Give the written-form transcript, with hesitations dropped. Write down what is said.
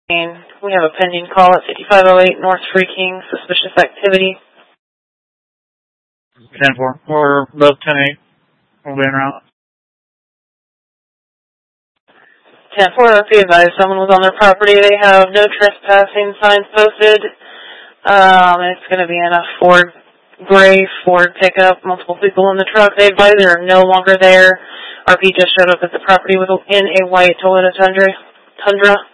We have a pending call at 5508 North Freaking, suspicious activity. 10-4. We're both 10-8. We'll be en route. 10-4, be advised, someone was on their property. They have no trespassing signs posted. It's going to be in a gray Ford pickup, multiple people in the truck. They advise they're no longer there. RP just showed up at the property in a white Toyota Tundra.